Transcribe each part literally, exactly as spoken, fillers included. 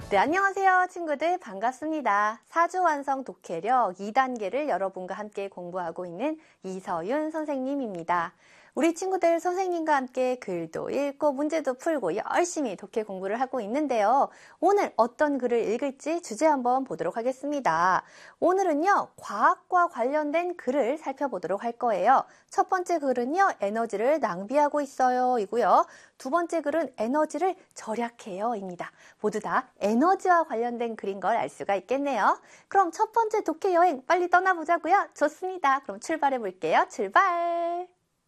네, 안녕하세요 친구들 반갑습니다. 사주 완성 독해력 이 단계를 여러분과 함께 공부하고 있는 이서윤 선생님입니다. 우리 친구들 선생님과 함께 글도 읽고 문제도 풀고 열심히 독해 공부를 하고 있는데요. 오늘 어떤 글을 읽을지 주제 한번 보도록 하겠습니다. 오늘은요, 과학과 관련된 글을 살펴보도록 할 거예요. 첫 번째 글은요, 에너지를 낭비하고 있어요 이고요. 두 번째 글은 에너지를 절약해요 입니다. 모두 다 에너지와 관련된 글인 걸 알 수가 있겠네요. 그럼 첫 번째 독해 여행 빨리 떠나보자고요. 좋습니다. 그럼 출발해 볼게요. 출발!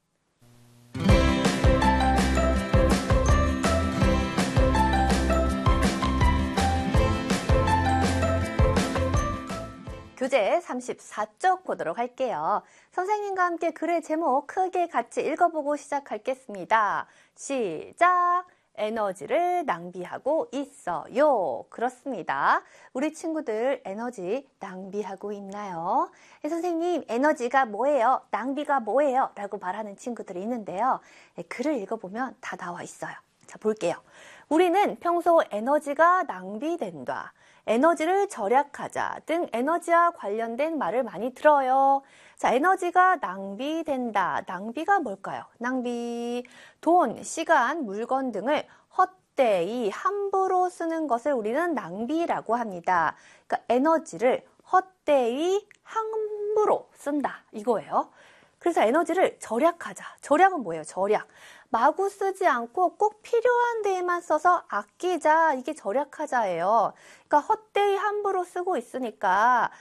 교재 삼십사 쪽 보도록 할게요. 선생님과 함께 글의 제목 크게 같이 읽어보고 시작하겠습니다. 시작! 에너지를 낭비하고 있어요. 그렇습니다. 우리 친구들 에너지 낭비하고 있나요? 네, 선생님 에너지가 뭐예요? 낭비가 뭐예요? 라고 말하는 친구들이 있는데요. 네, 글을 읽어보면 다 나와 있어요. 자, 볼게요. 우리는 평소 에너지가 낭비된다, 에너지를 절약하자 등 에너지와 관련된 말을 많이 들어요. 자, 에너지가 낭비된다. 낭비가 뭘까요? 낭비, 돈, 시간, 물건 등을 헛되이 함부로 쓰는 것을 우리는 낭비라고 합니다. 그러니까 에너지를 헛되이 함부로 쓴다 이거예요. 그래서 에너지를 절약하자. 절약은 뭐예요? 절약. 마구 쓰지 않고 꼭 필요한 데에만 써서 아끼자. 이게 절약하자예요. 그러니까 헛되이 함부로 쓰고 있으니까